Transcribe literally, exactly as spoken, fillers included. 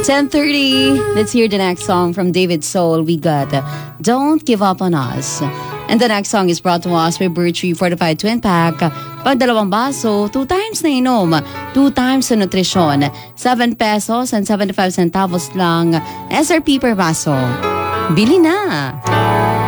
ten thirty, let's hear the next song from David Soul. We got uh, Don't Give Up on Us. And the next song is brought to us by Birchie Fortified Twin Pack. Pag dalawang baso, two times na inom, two times sa nutrisyon. seven pesos and seventy-five centavos lang S R P per baso. Bili na!